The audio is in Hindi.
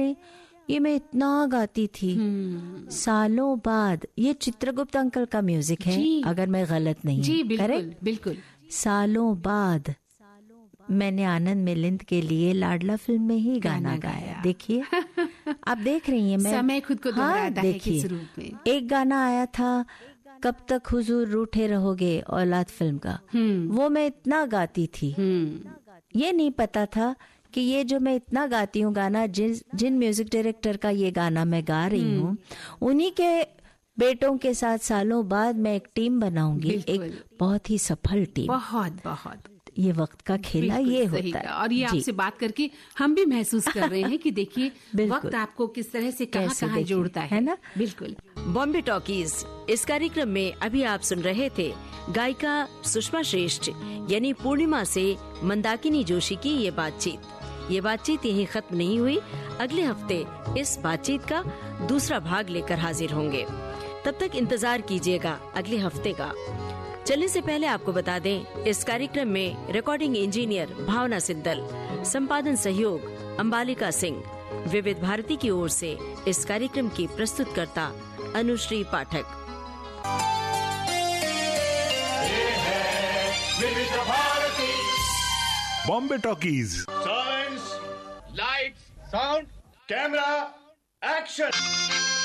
ये मैं इतना गाती थी। सालों बाद, ये चित्रगुप्त अंकल का म्यूजिक है अगर मैं गलत नहीं। जी बिल्कुल बिल्कुल। सालों बाद मैंने आनंद मिलिंद के लिए लाडला फिल्म में ही गाना गाया। देखिए आप देख रही हैं, मैं समय खुद को दोहराता है किस रूप में। एक गाना आया था, कब तक हुजूर रूठे रहोगे, औलाद फिल्म का, वो मैं इतना गाती थी। ये नहीं पता था कि ये जो मैं इतना गाती हूँ गाना, जिन म्यूजिक डायरेक्टर का ये गाना मैं गा रही हूँ, उन्हीं के बेटों के साथ सालों बाद मैं एक टीम बनाऊंगी, एक बहुत ही सफल टीम। बहुत बहुत ये वक्त का खेला ये होता है। और ये आपसे बात करके हम भी महसूस कर रहे हैं कि देखिए वक्त आपको किस तरह से कहाँ जोड़ता है ना। बिल्कुल। बॉम्बे टॉकीज, इस कार्यक्रम में अभी आप सुन रहे थे गायिका सुषमा श्रेष्ठ यानी पूर्णिमा से मंदाकिनी जोशी की ये बातचीत यहीं खत्म नहीं हुई। अगले हफ्ते इस बातचीत का दूसरा भाग लेकर हाजिर होंगे। तब तक इंतजार कीजिएगा अगले हफ्ते का। चलने से पहले आपको बता दें, इस कार्यक्रम में रिकॉर्डिंग इंजीनियर भावना सिद्दल, संपादन सहयोग अंबालिका सिंह, विविध भारती की ओर से इस कार्यक्रम की प्रस्तुतकर्ता अनुश्री पाठक। Bombay talkies. Silence, lights, sound, camera, action.